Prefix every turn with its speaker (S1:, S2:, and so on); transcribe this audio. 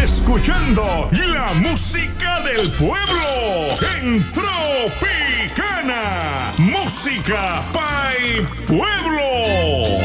S1: escuchando la música del pueblo en Tropicana. Música para el pueblo.